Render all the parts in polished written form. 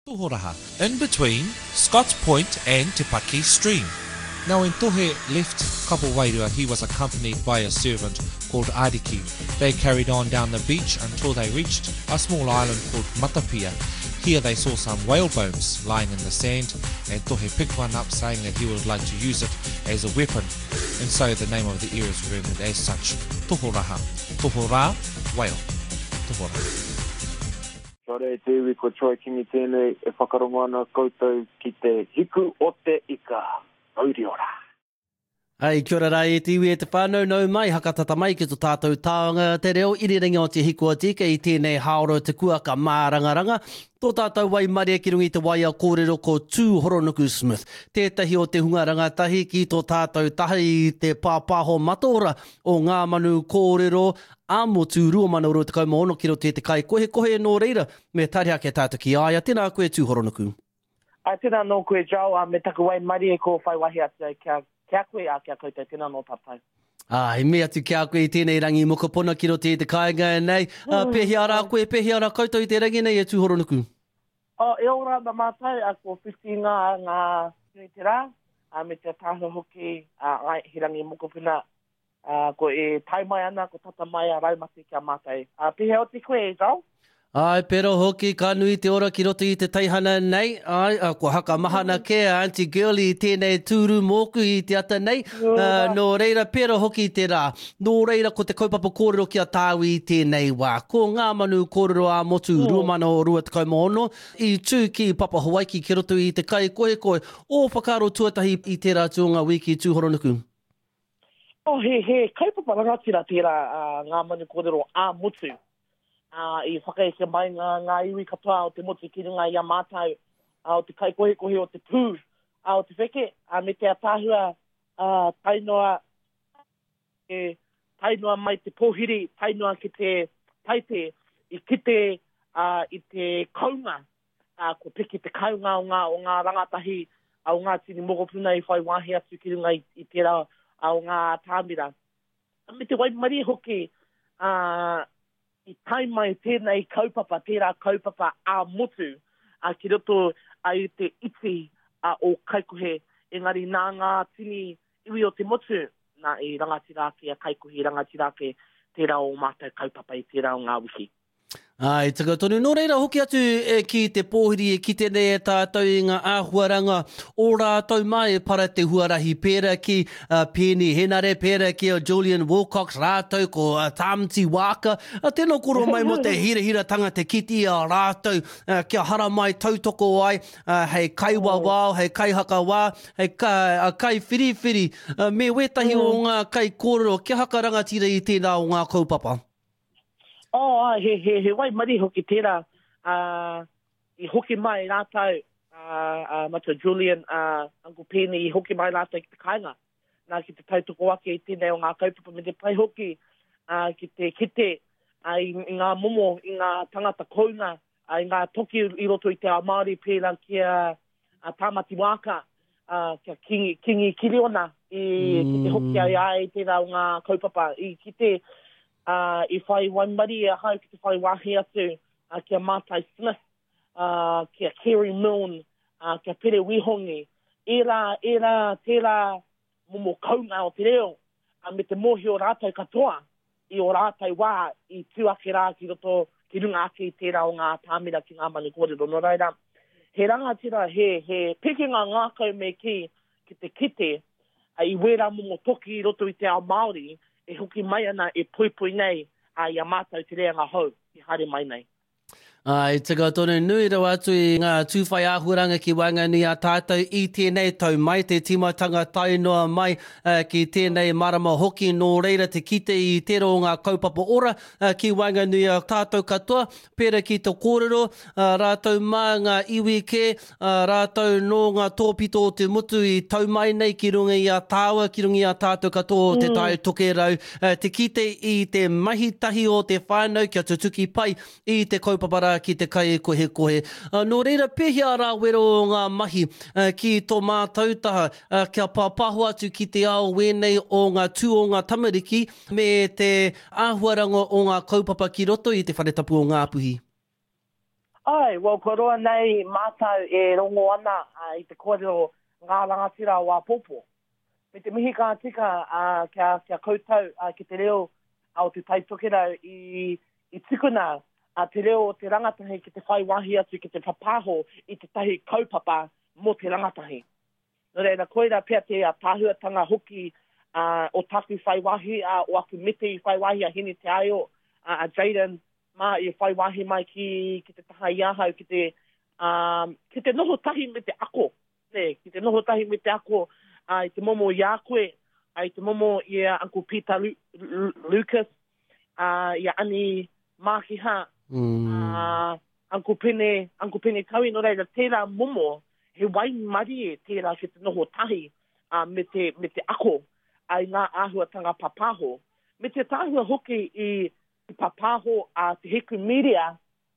Tohoraha, in between Scott's Point and Te Paki Stream. Now when Tohe left Kapo Wairua, he was accompanied by a servant called Ariki. They carried on down the beach until they reached a small island called Matapia. Here they saw some whale bones lying in the sand, and Tohe picked one up saying that he would like to use it as a weapon. And so the name of the area is remembered as such, Tohoraha. Tohora, whale. Tohoraha. Kia ora e te iwi ko Troy Kingi tēnei e whakarongo ana koutou ki te hiku o te ika. Auri ora. Ai, kia ora rai e te iwi e te whānau nau mai, hakatata mai ki tō tātou tāonga te reo, iriringa o te hiku o te ika i tēnei haoro te kuaka mārangaranga. Tō tātou wai mare ki rungi te waia kōrero ko Tū Horonuku Smith. Tētahi o te hunga rangatahi ki tō tātou tahi i te pāpāho matora o ngā manu kōrero āmotu rua mana uro te kaumaono ki ro te kai kohe nō reira me tariha ke tātou ki aia. Tēnā koe Tū Horonuku. Tēnā nō koe jau, me taku wai mari e ko whai wahi atu kia koe a kia koutou, tēnā nō tātou. He mea tu kia koe i tēnei rangi mokopona ki ro te kāinga nei. Pehi ara koe, pehi ara koutou i te rangi nei e Tū Horonuku. E ora na mātai a ko whiti ngā tui te rā, me te tāho hoki he rangi mokopuna. Ko e tai mai ana, ko tata mai a raumati kia mātai. Pehe o te koe e jau? Ai, pero hoki ka nui te ora ki roto i te taihana nei. Ai, ko haka mahana ke Auntie Girlie i tēnei tūru mōku i te ata nei. Nō reira, pero hoki te rā. Nō reira, ko te kaupapa kōrero kia tāu i tēnei wā. Ko ngā manu kōrero a motu ruamana o rua te kaumaono. I tū ki Papa Hawaii ki roto i te kai koe. O whakaro tuatahi i te rā tūnga wiki Tū Horonuku. He kaupapa rangatira tērā ngā manu kōrero a motu. I whakaeke mai ngā iwi katoa o te motu ki runga i a mātau, o te kai kohe o te pū, o te wheke, me te atahua tainoa mai te pōhiri, tainoa ki te taite, i kite i te kaunga, ko piki te kaunga o ngā rangatahi, o ngā tini mokopuna i whai wāhi atu ki runga i tērā o ngā tāmira. Me te waimari hoki, I tai mai tēnei kaupapa, tērā kaupapa a motu, ki roto ai te iti o kaikohe, engari nā ngā tini iwi o te motu, nā i rangatirake a kaikohe, rangatirake tērā o mātou kaupapa i tērā o ngā wiki. Ai, taka tonu. Nō reira, hoki atu ki te pōhiri, ki tēnei e tātou i ngā āhuaranga, o rātou mai para te huarahi pēra ki Penny Henare, pēra ki o Julian Wilcox, rātou ko Tamati Waka, tēnā koro mai mo te hira te kiti a rātou, kia hara mai tautoko ai, hei kai wawao, hei kai haka wā, hei kai whiriwhiri, me wetahi o ngā kai kōrero, kia haka rangatira i tēnā o ngā kaupapa. He wai mari hoki tērā, I hoki mai rātou, mata Julian, Uncle Penny, I hoki mai rātou ki te kainga. Nā ki te tautoko ake i tēnei o ngā kaupapa me te pai hoki, ki te kite, I ngā momo, I ngā tangata kounga, I ngā toki I roto I te a Māori pēra kia Tamati Waka, kia Kingi Kiriona, ki te hoki ai tērā o ngā kaupapa, I ki te I whai waimari e hau ki te whai wahi atu kia Mātai Smith, kia Kerry Milne, kia Pere Wihongi. Tērā momo kaunga o te reo, me te mohi o rātou katoa, I o rātou wā, I tuake rā ki roto ki runga ake I tērā o ngā tāmira ki ngā manu kōrero. No reira, he rangatira, he pekinga ngākau me ki te kite, I wera momo toki I roto I te ao Māori, e hoki mai ana e pui nei I a mātou te reanga hou, I hare mai nei. Ai, taka tonu nui rawa atu I ngā tūwhai āhuranga ki Waingani a tātou I tēnei tau mai, te timatanga tainoa mai ki tēnei marama hoki nō reira te kite I tero o ngā kaupapa ora ki Waingani a tātou katoa, pera ki te kōrero, rātou mā ngā iwi ke, rātou no ngā tōpito o te mutu I tau mai nei ki runga I a tāua, ki runga I a tātou katoa o te tai toke rau, te kite I te mahitahi o te whānau kia tutuki pai I te kaupapara ki te kai kohe. Nō reira, pehia rā wero o ngā mahi ki tō mātautaha, kia pāpahu atu ki te ao wenei o ngā tū o ngā tamariki me te āhuaranga o ngā kaupapa ki roto I te wharetapu o ngā puhi. Ai, well, ko roa nei mātau e rongo ana I te kōrero ngā rangatira wā popo. Me te mihi ka tika kia koutou ki te reo o te taitokera I tikuna te reo o te rangatahi ki te whai wahi atu ki te papaho I te tahi kaupapa mo te rangatahi. No reira, koira pia te tāhuatanga hoki o taku whai wahi o aku mete I whai wahi a hini te aio a Jaden ma I whai wahi mai ki te taha iahau ki te noho tahi me te ako. Ki te noho tahi me te ako I te momo I a koe, I te momo I a Uncle Peter Lucas, I a Ani Makiha, Uncle Pene Taui, no reira, tērā momo, he wai mari e tērā ki te noho tahi me te ako, ai ngā āhuatanga papaho. Me te tāhua hoki I papaho a te heku media,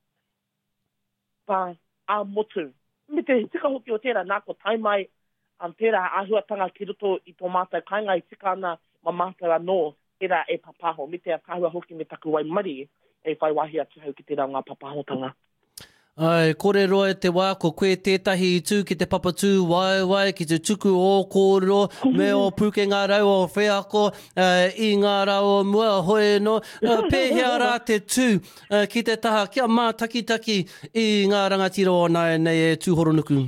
pa a motu. Me te tika hoki o tērā nā ko taimai, tērā āhuatanga ki roto I tō mātou kainga I tika ana ma mātou anō, tērā e papaho. Me te tāhua hoki me taku wai mari e whai wahi atu hau ki tērā ngā papahotanga. Ai, kore roa te wā, ko koe tētahi I tū ki te papatū wai, ki te tuku o kōrero, me o puke ngā rau o wheako, I ngā rau o mua hoe no, pēhea rā te tū ki te taha, kia mā taki I ngā rangatira o nei e tūhoronuku.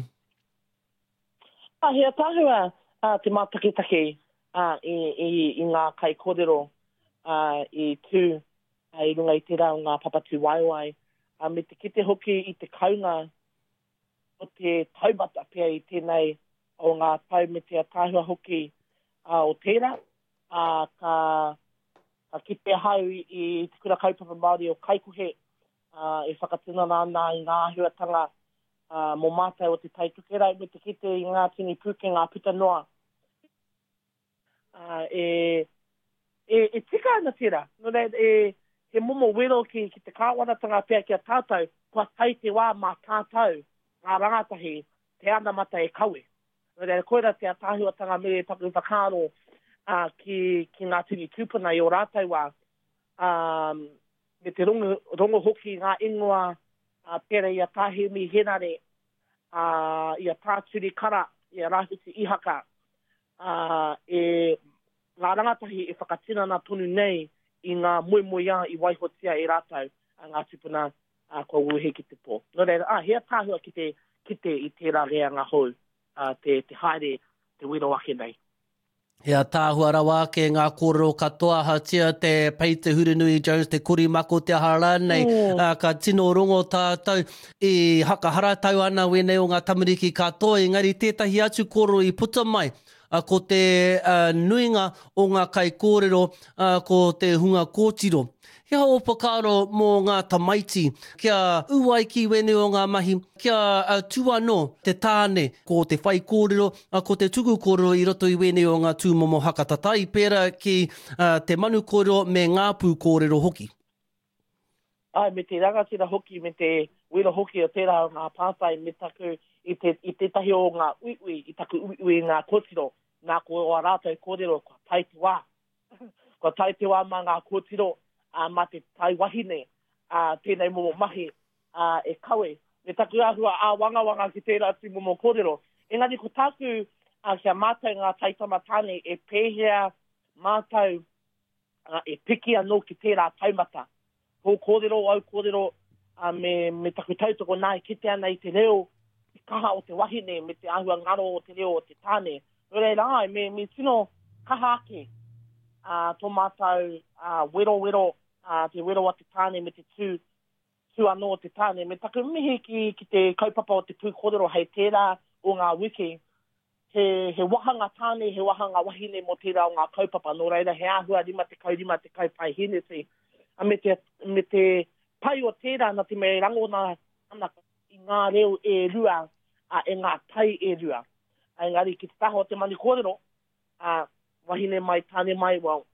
Hea tāhua te mā taki I ngā kai kōrero I tū, I runga I tērā o ngā papatū waiwai. Me te kite hoki I te kaunga o te taumata pia I tēnei o ngā tau me te tāhua hoki o tērā. Ka kite hau I te kura kaupapa Māori o Kaikohe e whakatinana ana I ngā ahuatanga mō mātai o te taitokera me te kite I ngā tini puke ngā puta noa. E tika ana tērā. No rei, he momo wero ki te kāwanatanga pia ki a tātou, kua tai te wā mā tātou, ngā rangatahi, te ana mata e kaue. No reira, koera te tāhuatanga me taku whakaro ki ngā tini tūpuna I o rātou wā, me te rongo hoki ngā ingoa, pēra I a tāhemi henare, I a tāturi kara, I a rāhuti ihaka, ngā rangatahi e whakatinana tonu nei, I ngā moemoia I waihotia e rātou ngā tupuna kua uhe ki te pō. No reira, hea tāhua ki te I tērā rea ngā hou, te haere, te wero ake nei. Hea tāhua rawa ke ngā kōrero katoa hatia te Peter Hurunui Jones, te korimako te ahara nei, ka tino rongo tātou I hakahara tau ana wenei o ngā tamariki katoa, engari tētahi atu kōrero I puta mai, ko te nuinga o ngā kai kōrero, ko te hunga kōtiro. Hea o pakaro mō ngā tamaiti, kia uai ki wene o ngā mahi, kia tuano te tāne ko te whai kōrero, ko te tuku kōrero I roto I wene o ngā tūmomo hakatatai, pēra ki te manu kōrero me ngā pū kōrero hoki. Ai, me te rangatira hoki, me te wera hoki o tērā o ngā pātai, me taku I te tahi o ngā uiui, I taku uiui ngā kōtiro, ngā ko o rātou kōrero, kua tai te wā. Kua tai te wā mā ngā kōtiro, mā te tai wahine, tēnei momo mahi, e kawe. Me taku ahua wanga ki tērā tu momo kōrero. Engari ko tāku kia mātou ngā taitama tāne e pēhea mātou e piki anō ki tērā taumata. Ko kōrero, au kōrero, me taku tautoko nā kite ana I te reo, I kaha o te wahine, me te ahua ngaro o te reo o te tāne. Reira ai, me tino kaha ake tō mātou wero, te wero o te tāne me te tū anō o te tāne. Me taku mihi ki te kaupapa o te pūkōrero hei tērā o ngā wiki. He wahanga tāne, he wahanga wahine mo tērā o ngā kaupapa. Nō reira, he ahua rima te kaupai hineti. Me te pai o tērā na te me rangona ana I ngā reo e rua, e ngā tai e rua. Engari, ki te taha o te mani kōrero, wahine mai, tāne mai,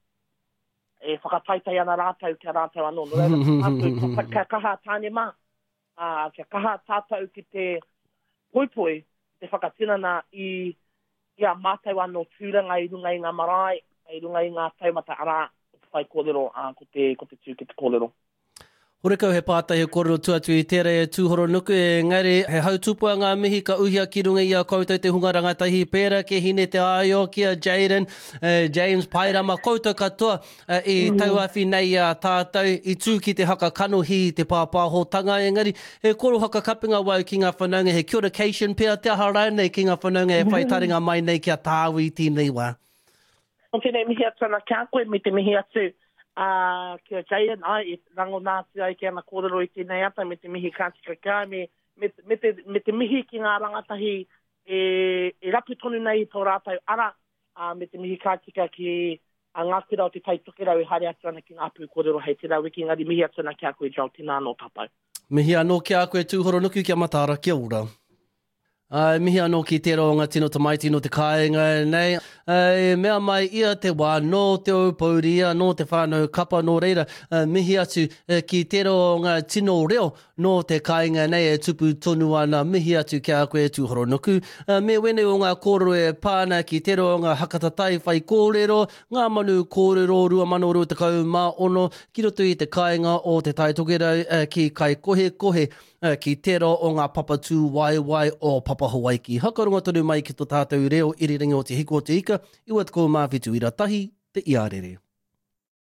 e whakataitai ana rātau kia rātau anō. Kia kaha tāne mā, kia kaha tātau ki te poipoi, te whakatinana I a mātau anō tūranga I runga I ngā marae, I runga I ngā taumata ara, o te whai kōrero, ko te tū ki te kōrero. Ore kau he pātai he kōrero tuatu I tērā e tūhoro nuku e ngare he hautupua ngā mihi ka uhia ki runga I a koutou te hunga rangatahi pēra ke hine te aio kia Jaden, James Pairama koutou katoa I tauawhi nei a tātou I tū ki te haka kanohi te pāpāhotanga engari he koro haka kapinga wau ki ngā whanaunga he communication pia te aha rānei ki ngā whanaunga he whaitaringa mai nei kia tāwi tēnei wā. O tēnei mihi atana kia koe me te mihi atu. Kia Jaden, I rango nāti ai kia na kōrero I tēnei ata me te mihi kātika kia, me te mihi ki ngā rangatahi e rapu tonu nei tō rātau ara, me te mihi kātika ki ngā kura o te taitoke rau e hare atu ana ki ngā pū kōrero hei te rau ki ngari mihi atana kia koe jau tina anō tapau. Mihi anō kia koe tūhoro nuku kia matara, kia ora. Mihi anō ki tērā o ngā tino tamaiti no te kāinga nei. Mea mai ia te wā no te aupauria, no te whānau kapa no reira. Mihi atu ki tērā o ngā tino reo no te kāinga nei e tupu tonu ana. Mihi atu kia koe tūhoro nuku. Me wene o ngā kōrero e pāna ki tērā o ngā hakatatai whai kōrero, ngā manu kōrero rua mano rua te kau mā ono, ki roto I te kāinga o te taitokerau ki kai kohe ki tērā o ngā papatū waiwai o Papa Hawaii. Hakaronga tonu mai ki tō tātou reo iriringi o te hiko o te ika, iwa te kou mawhitu I ratahi, te iarere.